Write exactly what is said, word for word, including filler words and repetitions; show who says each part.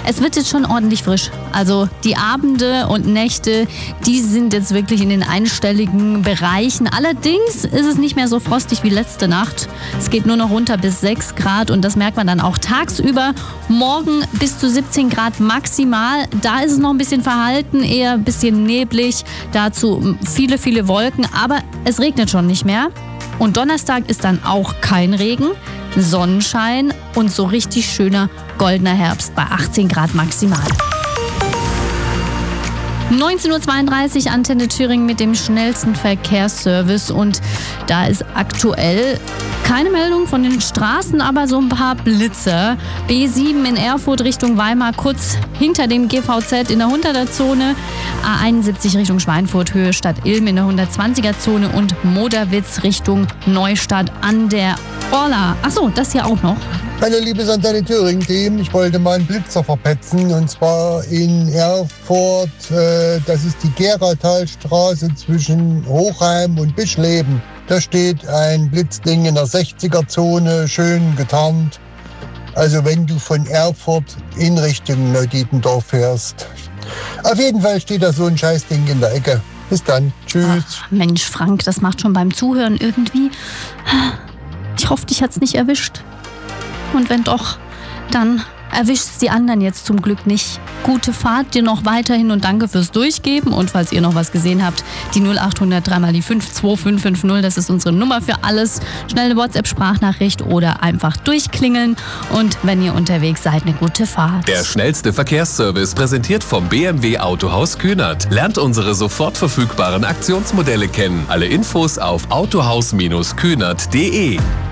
Speaker 1: es wird jetzt schon ordentlich frisch. Also die Abende und Nächte, die sind jetzt wirklich in den einstelligen Bereichen. Allerdings ist es nicht mehr so frostig wie letzte Nacht. Es geht nur noch runter bis sechs Grad und das merkt man dann auch tagsüber. Morgen bis zu siebzehn Grad maximal. Da ist es noch ein bisschen verhalten, eher ein bisschen neblig. Dazu viele, viele Wolken, aber es regnet schon nicht mehr. Und Donnerstag ist dann auch kein Regen, Sonnenschein und so richtig schöner goldener Herbst bei achtzehn Grad maximal. neunzehn Uhr zweiunddreißig, Antenne Thüringen mit dem schnellsten Verkehrsservice und da ist aktuell keine Meldung von den Straßen, aber so ein paar Blitzer. B sieben in Erfurt Richtung Weimar, kurz hinter dem G V Z in der hunderter Zone. A einundsiebzig Richtung Schweinfurt, Höhe Stadt Ilm in der hundertzwanziger Zone und Moderwitz Richtung Neustadt an der Orla. Achso, das hier auch noch.
Speaker 2: Hallo liebes Antenne Thüringen-Team, ich wollte mal einen Blitzer verpetzen und zwar in Erfurt, äh, das ist die Geratalstraße zwischen Hochheim und Bischleben. Da steht ein Blitzding in der sechziger Zone, schön getarnt. Also wenn du von Erfurt in Richtung Neudietendorf fährst. Auf jeden Fall steht da so ein Scheißding in der Ecke. Bis dann, tschüss.
Speaker 1: Ach, Mensch Frank, das macht schon beim Zuhören irgendwie. Ich hoffe, dich hat's nicht erwischt. Und wenn doch, dann erwischt's die anderen jetzt zum Glück nicht. Gute Fahrt dir noch weiterhin und danke fürs Durchgeben. Und falls ihr noch was gesehen habt, die null acht hundert drei mal die fünf zwei fünf fünf null, das ist unsere Nummer für alles. Schnell eine WhatsApp-Sprachnachricht oder einfach durchklingeln. Und wenn ihr unterwegs seid, eine gute Fahrt.
Speaker 3: Der schnellste Verkehrsservice präsentiert vom B M W Autohaus Kühnert. Lernt unsere sofort verfügbaren Aktionsmodelle kennen. Alle Infos auf autohaus Bindestrich kühnert punkt de.